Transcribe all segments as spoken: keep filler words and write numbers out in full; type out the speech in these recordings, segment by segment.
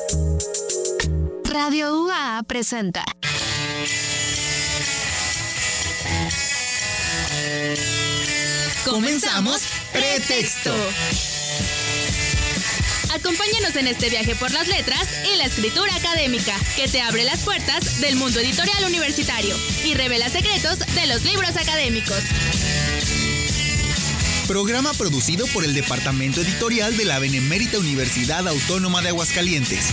Radio U A A presenta Comenzamos Pretexto. Acompáñanos en este viaje por las letras y la escritura académica, que te abre las puertas del mundo editorial universitario y revela secretos de los libros académicos. Programa producido por el Departamento Editorial de la Benemérita Universidad Autónoma de Aguascalientes.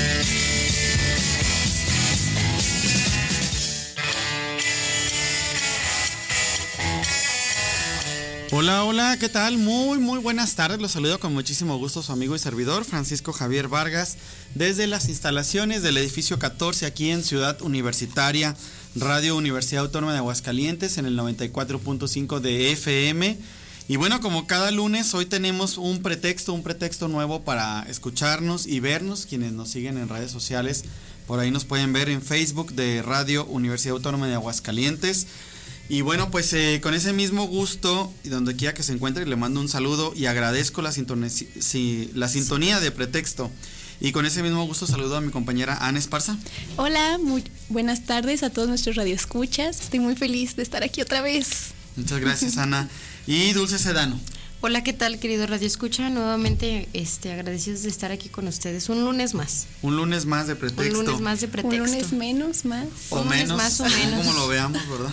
Hola, hola, ¿qué tal? Muy, muy buenas tardes. Los saludo con muchísimo gusto su amigo y servidor, Francisco Javier Vargas, desde las instalaciones del edificio catorce aquí en Ciudad Universitaria, Radio Universidad Autónoma de Aguascalientes, en el noventa y cuatro punto cinco de F M. Y bueno, como cada lunes, hoy tenemos un pretexto, un pretexto nuevo para escucharnos y vernos. Quienes nos siguen en redes sociales, por ahí nos pueden ver en Facebook de Radio Universidad Autónoma de Aguascalientes. Y bueno, pues eh, con ese mismo gusto, y donde quiera que se encuentre, le mando un saludo y agradezco la, sintonía, si, la sintonía de Pretexto. Y con ese mismo gusto saludo a mi compañera Ana Esparza. Hola, muy buenas tardes a todos nuestros radioescuchas. Estoy muy feliz de estar aquí otra vez. Muchas gracias, Ana. Y Dulce Sedano. Hola, ¿qué tal, querido Radio Escucha? Nuevamente este, agradecidos de estar aquí con ustedes un lunes más. Un lunes más de Pretexto. Un lunes más de Pretexto. Un lunes menos, más. O un menos, más o menos. Como lo veamos, ¿verdad?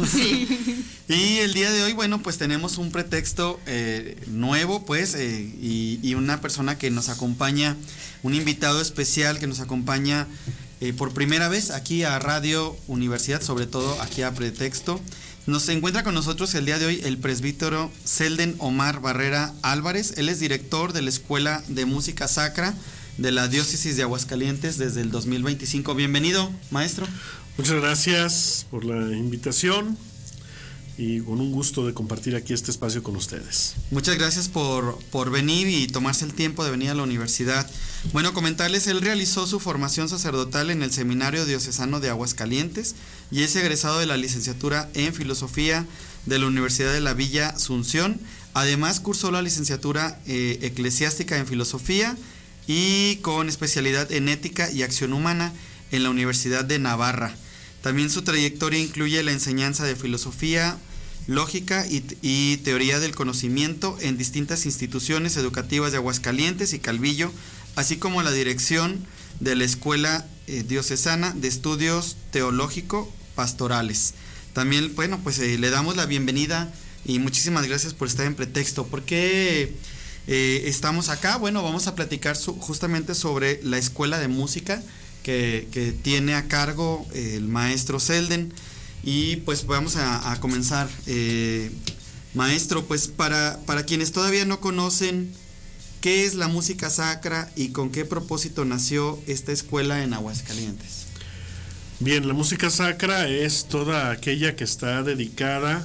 Sí. Y el día de hoy, bueno, pues tenemos un pretexto eh, nuevo, pues, eh, y, y una persona que nos acompaña, un invitado especial que nos acompaña eh, por primera vez aquí a Radio Universidad, sobre todo aquí a Pretexto. Nos encuentra con nosotros el día de hoy el presbítero Selden Omar Barrera Álvarez. Él es director de la Escuela de Música Sacra de la Diócesis de Aguascalientes desde el dos mil veinticinco. Bienvenido, maestro. Muchas gracias por la invitación y con un gusto de compartir aquí este espacio con ustedes. Muchas gracias por, por venir y tomarse el tiempo de venir a la universidad. Bueno, comentarles, él realizó su formación sacerdotal en el Seminario Diocesano de Aguascalientes y es egresado de la licenciatura en Filosofía de la Universidad de la Villa Asunción. Además, cursó la licenciatura eh, eclesiástica en Filosofía y con especialidad en Ética y Acción Humana en la Universidad de Navarra. También su trayectoria incluye la enseñanza de filosofía, lógica y, y teoría del conocimiento en distintas instituciones educativas de Aguascalientes y Calvillo, así como la dirección de la Escuela eh, Diocesana de Estudios Teológico-Pastorales. También, bueno, pues eh, le damos la bienvenida y muchísimas gracias por estar en Pretexto. ¿Por qué eh, estamos acá? Bueno, vamos a platicar su, justamente sobre la Escuela de Música Que, que tiene a cargo el maestro Selden. Y pues vamos a, a comenzar. Eh, maestro, pues para, para quienes todavía no conocen, ¿qué es la música sacra y con qué propósito nació esta escuela en Aguascalientes? Bien, la música sacra es toda aquella que está dedicada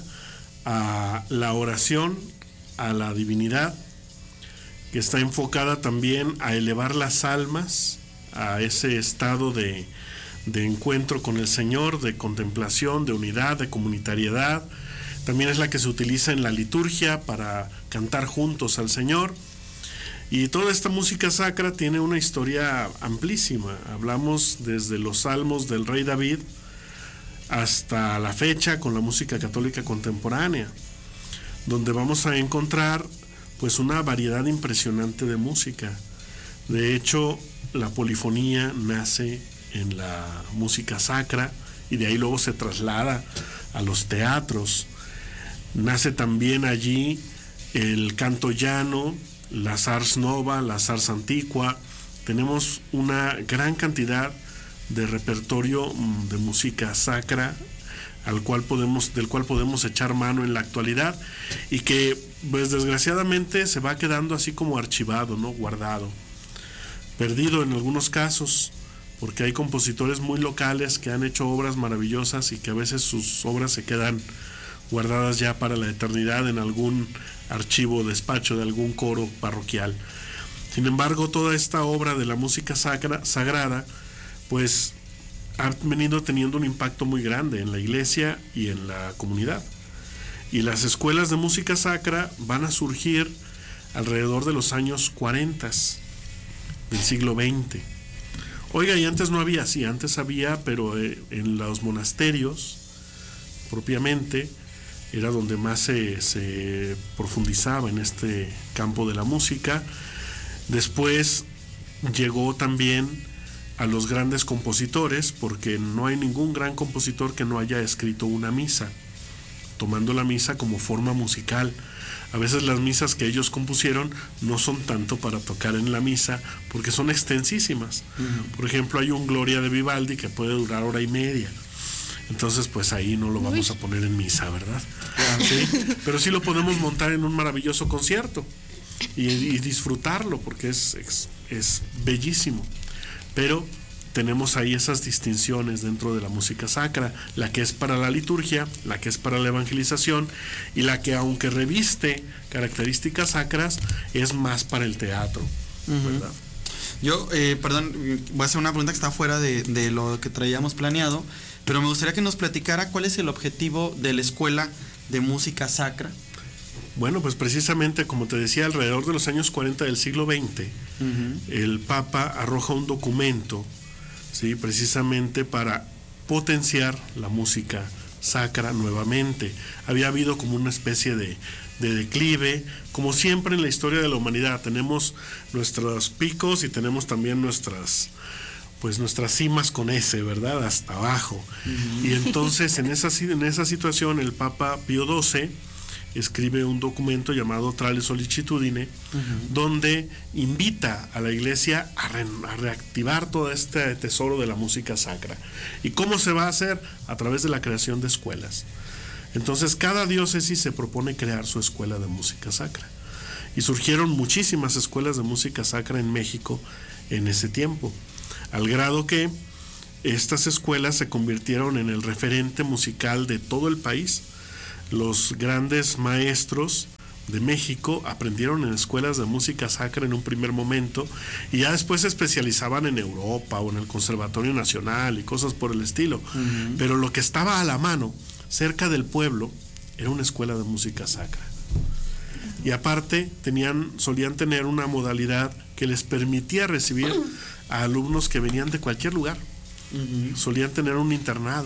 a la oración, a la divinidad, que está enfocada también a elevar las almas a ese estado de, de encuentro con el Señor, de contemplación, de unidad, de comunitariedad. También es la que se utiliza en la liturgia para cantar juntos al Señor. Y toda esta música sacra tiene una historia amplísima. Hablamos desde los salmos del rey David hasta la fecha con la música católica contemporánea, donde vamos a encontrar pues una variedad impresionante de música. De hecho, la polifonía nace en la música sacra y de ahí luego se traslada a los teatros. Nace también allí el canto llano, la Ars Nova, la Ars Antiqua. Tenemos una gran cantidad de repertorio de música sacra al cual podemos, del cual podemos echar mano en la actualidad y que pues desgraciadamente se va quedando así como archivado, ¿no? Guardado, perdido en algunos casos, porque hay compositores muy locales que han hecho obras maravillosas y que a veces sus obras se quedan guardadas ya para la eternidad en algún archivo o despacho de algún coro parroquial. Sin embargo, toda esta obra de la música sacra, sagrada, pues ha venido teniendo un impacto muy grande en la iglesia y en la comunidad. Y las escuelas de música sacra van a surgir alrededor de los años cuarenta del siglo veinte. Oiga, y antes no había, sí, antes había, pero eh, en los monasterios propiamente era donde más se, se profundizaba en este campo de la música. Después llegó también a los grandes compositores, porque no hay ningún gran compositor que no haya escrito una misa, tomando la misa como forma musical. A veces las misas que ellos compusieron no son tanto para tocar en la misa, porque son extensísimas. Uh-huh. Por ejemplo, hay un Gloria de Vivaldi que puede durar hora y media. Entonces, pues ahí no lo vamos Uy. a poner en misa, ¿verdad? ¿Sí? Pero sí lo podemos montar en un maravilloso concierto y, y disfrutarlo, porque es, es, es bellísimo. Pero tenemos ahí esas distinciones dentro de la música sacra, la que es para la liturgia, la que es para la evangelización, y la que, aunque reviste características sacras, es más para el teatro, uh-huh. ¿verdad? Yo, eh, perdón, voy a hacer una pregunta que está fuera de, de lo que traíamos planeado, pero me gustaría que nos platicara cuál es el objetivo de la Escuela de Música Sacra. Bueno, pues precisamente, como te decía, alrededor de los años cuarenta del siglo veinte, uh-huh. el Papa arroja un documento, ¿sí?, precisamente para potenciar la música sacra nuevamente. Había habido como una especie de, de declive, como siempre en la historia de la humanidad. Tenemos nuestros picos y tenemos también nuestras, pues nuestras cimas con S, ¿verdad?, hasta abajo. Uh-huh. Y entonces en esa, en esa situación el Papa Pío doce escribe un documento llamado Trale Sollicitudine, uh-huh. donde invita a la Iglesia a, re, a reactivar todo este tesoro de la música sacra. ¿Y cómo se va a hacer? A través de la creación de escuelas. Entonces cada diócesis se propone crear su escuela de música sacra. Y surgieron muchísimas escuelas de música sacra en México en ese tiempo, al grado que estas escuelas se convirtieron en el referente musical de todo el país. Los grandes maestros de México aprendieron en escuelas de música sacra en un primer momento y ya después se especializaban en Europa o en el Conservatorio Nacional y cosas por el estilo. Uh-huh. Pero lo que estaba a la mano, cerca del pueblo, era una escuela de música sacra. Y aparte tenían, solían tener una modalidad que les permitía recibir a alumnos que venían de cualquier lugar. Uh-huh. Solían tener un internado.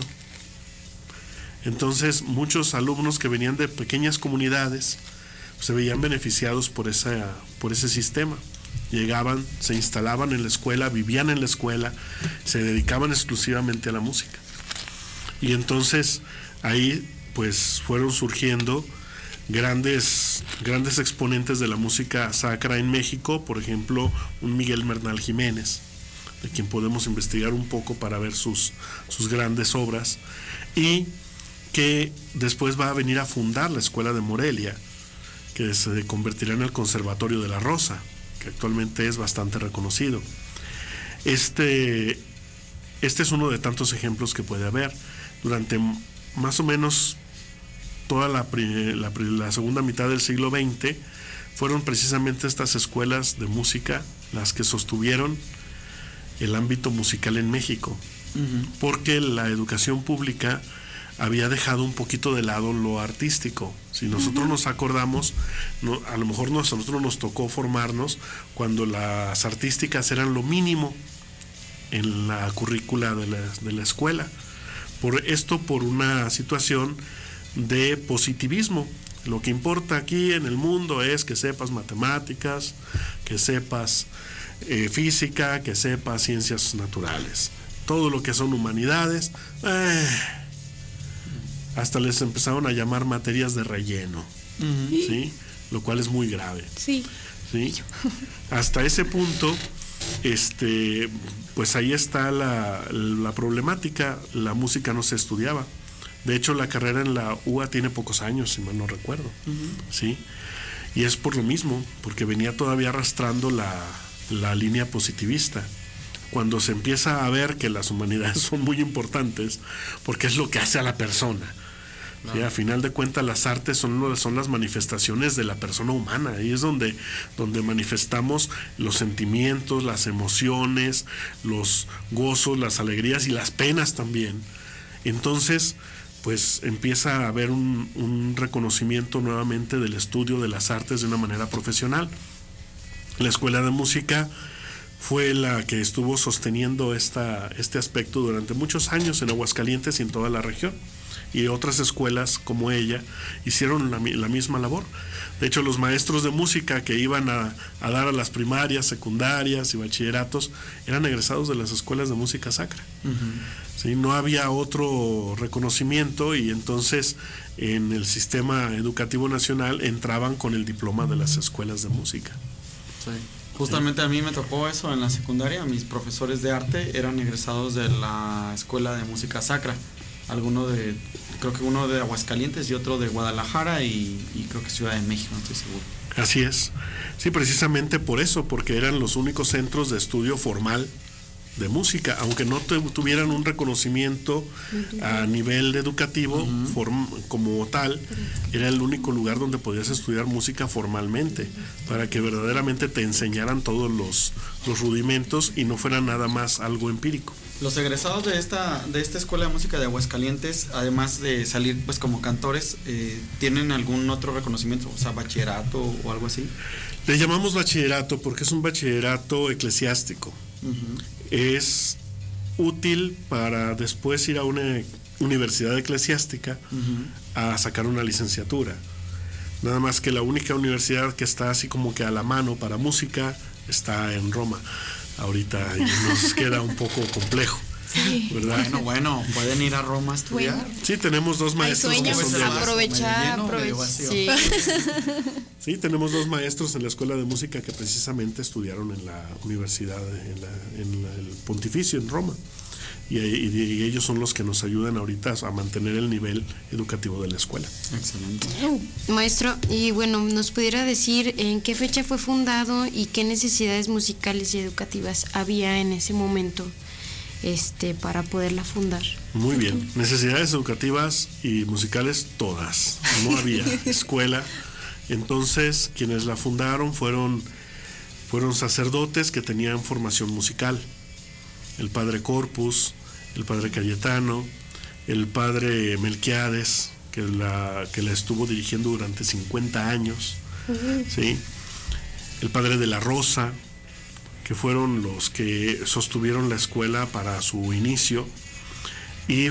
Entonces muchos alumnos que venían de pequeñas comunidades se veían beneficiados por esa, por ese sistema. Llegaban, se instalaban en la escuela, vivían en la escuela, se dedicaban exclusivamente a la música. Y entonces ahí pues fueron surgiendo grandes, grandes exponentes de la música sacra en México, por ejemplo, un Miguel Bernal Jiménez, de quien podemos investigar un poco para ver sus, sus grandes obras, y que después va a venir a fundar la Escuela de Morelia, que se convertirá en el Conservatorio de la Rosa, que actualmente es bastante reconocido. Este, este es uno de tantos ejemplos que puede haber. Durante más o menos toda la, la, la segunda mitad del siglo veinte, fueron precisamente estas escuelas de música las que sostuvieron el ámbito musical en México, uh-huh. porque la educación pública había dejado un poquito de lado lo artístico. Si nosotros uh-huh. nos acordamos, no, a lo mejor a nosotros nos tocó formarnos cuando las artísticas eran lo mínimo en la currícula de la, de la escuela. Por esto, por una situación de positivismo. Lo que importa aquí en el mundo es que sepas matemáticas, que sepas eh, física, que sepas ciencias naturales. Todo lo que son humanidades, eh, hasta les empezaron a llamar materias de relleno, uh-huh. ¿sí? Lo cual es muy grave. Sí. ¿Sí? Hasta ese punto, este, pues ahí está la, la problemática. La música no se estudiaba. De hecho, la carrera en la U A tiene pocos años, si mal no recuerdo, uh-huh. ¿sí? Y es por lo mismo, porque venía todavía arrastrando la, la línea positivista. Cuando se empieza a ver que las humanidades son muy importantes, porque es lo que hace a la persona. No. ¿Sí? A final de cuentas, las artes son, son las manifestaciones de la persona humana. Ahí es donde, donde manifestamos los sentimientos, las emociones, los gozos, las alegrías y las penas también. Entonces, pues empieza a haber un, un reconocimiento nuevamente del estudio de las artes de una manera profesional. La Escuela de Música fue la que estuvo sosteniendo esta, este aspecto durante muchos años en Aguascalientes y en toda la región. Y otras escuelas como ella hicieron la, la misma labor. De hecho, los maestros de música que iban a, a dar a las primarias, secundarias y bachilleratos eran egresados de las escuelas de música sacra. Uh-huh. ¿Sí? No había otro reconocimiento y entonces en el sistema educativo nacional entraban con el diploma de las escuelas de música. Sí. Justamente a mí me tocó eso en la secundaria. Mis profesores de arte eran egresados de la escuela de música sacra. Alguno de, creo que uno de Aguascalientes y otro de Guadalajara y, y creo que Ciudad de México, no estoy seguro. Así es. Sí, precisamente por eso, porque eran los únicos centros de estudio formal de música, aunque no te, tuvieran un reconocimiento a nivel educativo uh-huh. form, como tal, era el único lugar donde podías estudiar música formalmente, para que verdaderamente te enseñaran todos los, los rudimentos y no fuera nada más algo empírico. Los egresados de esta de esta escuela de música de Aguascalientes, además de salir pues como cantores, eh, ¿tienen algún otro reconocimiento, o sea, bachillerato o algo así? Le llamamos bachillerato porque es un bachillerato eclesiástico. Uh-huh. Es útil para después ir a una universidad eclesiástica uh-huh. a sacar una licenciatura. Nada más que la única universidad que está así como que a la mano para música está en Roma. Ahorita nos queda un poco complejo, sí. ¿verdad? Bueno, bueno, pueden ir a Roma a estudiar. Bueno. Sí, tenemos dos maestros. Hay sueños, aprovechar, aprovechar. Sí. Sí, tenemos dos maestros en la escuela de música que precisamente estudiaron en la universidad, en, la, en la, el Pontificio en Roma. Y, y, y ellos son los que nos ayudan ahorita a mantener el nivel educativo de la escuela. Excelente. Maestro, y bueno, ¿nos pudiera decir en qué fecha fue fundado y qué necesidades musicales y educativas había en ese momento este, para poderla fundar? Muy bien, necesidades educativas y musicales todas. No había escuela. Entonces, quienes la fundaron fueron, fueron sacerdotes que tenían formación musical. El padre Corpus, el padre Cayetano, el padre Melquiades, que la, que la estuvo dirigiendo durante cincuenta años, uh-huh. ¿sí? El padre de la Rosa, que fueron los que sostuvieron la escuela para su inicio, y,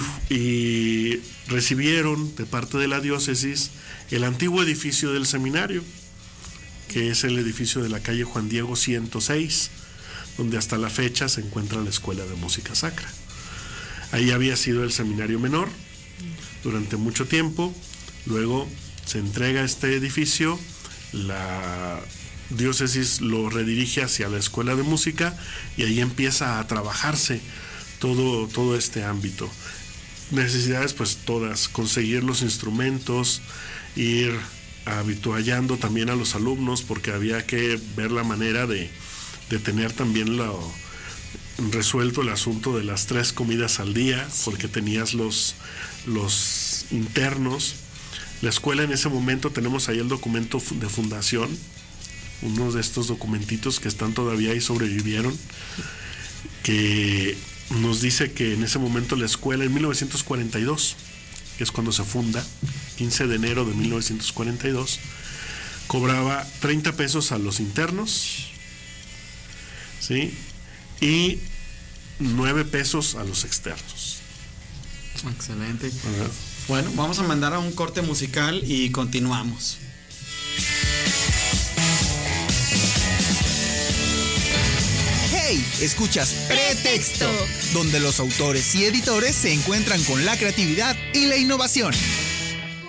y recibieron de parte de la diócesis el antiguo edificio del seminario, que es el edificio de la calle Juan Diego ciento seis, donde hasta la fecha se encuentra la Escuela de Música Sacra. Ahí había sido el seminario menor durante mucho tiempo, luego se entrega este edificio, la diócesis lo redirige hacia la Escuela de Música y ahí empieza a trabajarse todo, todo este ámbito. Necesidades pues todas, conseguir los instrumentos, ir habituallando también a los alumnos porque había que ver la manera de de tener también lo, resuelto el asunto de las tres comidas al día, porque tenías los, los internos. La escuela en ese momento, tenemos ahí el documento de fundación, uno de estos documentitos que están todavía y sobrevivieron, que nos dice que en ese momento la escuela, en mil novecientos cuarenta y dos, que es cuando se funda, quince de enero de mil novecientos cuarenta y dos, cobraba treinta pesos a los internos, ¿sí? Y nueve pesos a los externos. Excelente. Uh-huh. Bueno, vamos a mandar a un corte musical y continuamos. Hey, escuchas Pretexto, donde los autores y editores se encuentran con la creatividad y la innovación.